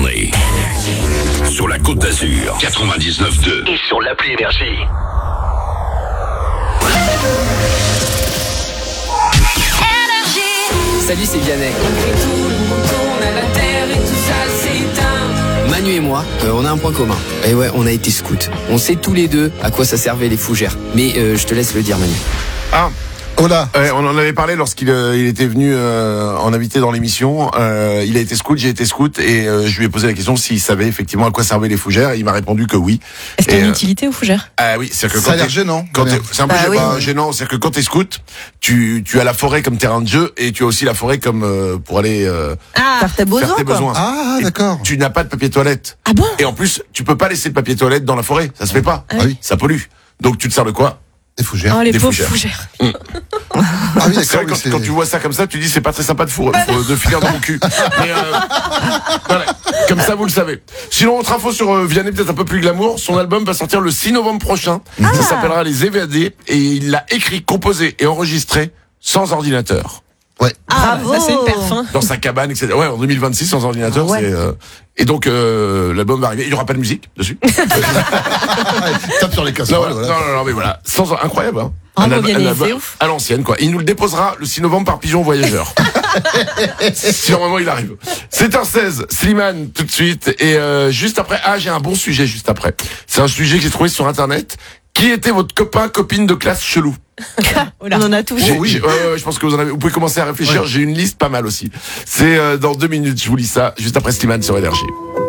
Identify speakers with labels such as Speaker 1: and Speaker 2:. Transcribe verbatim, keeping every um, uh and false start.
Speaker 1: only. Sur la Côte d'Azur, quatre-vingt-dix-neuf deux.
Speaker 2: Et sur l'appli Énergie.
Speaker 3: Salut, c'est Vianney. Manu et moi, euh, on a un point commun. Et ouais, on a été scouts. On sait tous les deux à quoi ça servait les fougères. Mais euh, je te laisse le dire, Manu.
Speaker 4: Ah
Speaker 5: Oh là.
Speaker 4: Ouais, on en avait parlé lorsqu'il euh, il était venu euh, en invité dans l'émission. Euh, il a été scout, j'ai été scout, et euh, je lui ai posé la question s'il savait effectivement à quoi servaient les fougères. Il m'a répondu que oui.
Speaker 6: Est-ce qu'il y a
Speaker 4: Et,
Speaker 6: une
Speaker 4: euh,
Speaker 6: utilité aux fougères?
Speaker 4: Ah oui, c'est que
Speaker 5: Ça
Speaker 4: quand
Speaker 5: a l'air
Speaker 4: t'es-
Speaker 5: gênant.
Speaker 4: quand t'es- c'est un peu
Speaker 6: Bah
Speaker 4: gê-
Speaker 6: oui.
Speaker 4: bah, gênant, c'est-à-dire que quand t'es scout, tu tu as la forêt comme terrain de jeu et tu as aussi la forêt comme euh, pour aller euh,
Speaker 6: Faire tes besoins,
Speaker 4: faire tes
Speaker 6: quoi.
Speaker 4: besoins.
Speaker 5: Ah,
Speaker 4: Et
Speaker 5: d'accord.
Speaker 4: Tu n'as pas de papier toilette.
Speaker 6: Ah bon?
Speaker 4: Et en plus, tu peux pas laisser de papier toilette dans la forêt, ça se fait pas.
Speaker 5: Ah oui.
Speaker 4: Ça pollue. Donc tu te sers de quoi?
Speaker 5: Des fougères.
Speaker 6: Oh, les
Speaker 4: Des
Speaker 6: pauvres
Speaker 4: fougères.
Speaker 6: fougères.
Speaker 5: Ah oui,
Speaker 4: C'est vrai,
Speaker 5: d'accord.
Speaker 4: quand,
Speaker 5: oui, c'est-
Speaker 4: quand tu vois ça comme ça, tu dis c'est pas très sympa de, four, de finir dans mon cul. Mais euh, voilà, comme ça vous le savez. Sinon, autre info sur euh, Vianney, peut-être un peu plus glamour, son album va sortir le six novembre prochain. Ça s'appellera Les Évadés et il l'a écrit, composé et enregistré sans ordinateur.
Speaker 5: Ouais.
Speaker 6: Bravo. Ça, c'est une perf, hein.
Speaker 4: Dans sa cabane, et cetera. Ouais, en deux mille vingt-six sans ordinateur,
Speaker 6: Ah ouais.
Speaker 4: c'est euh, et donc euh, l'album va arriver. Il y aura pas de musique dessus.
Speaker 5: Tape sur les
Speaker 4: Non,
Speaker 5: casseroles.
Speaker 4: voilà.
Speaker 5: voilà.
Speaker 4: non, non, non, mais voilà, sans incroyable. Hein.
Speaker 6: Bravo,
Speaker 4: album-
Speaker 6: Vianney,
Speaker 4: album
Speaker 6: c'est ouf.
Speaker 4: à l'ancienne, quoi. Il nous le déposera le six novembre par pigeon voyageur. Si normalement il arrive. sept heures seize, Slimane tout de suite et euh, juste après. Ah, j'ai un bon sujet juste après. C'est un sujet que j'ai trouvé sur internet. Qui était votre copain, copine de classe chelou?
Speaker 6: On en a tous.
Speaker 4: J'ai-
Speaker 5: oui.
Speaker 4: j'ai- ouais, ouais, je pense que vous en avez. Vous pouvez commencer à réfléchir.
Speaker 5: Ouais.
Speaker 4: J'ai une liste pas mal aussi. C'est euh, dans deux minutes. Je vous lis ça juste après Slimane sur Énergie.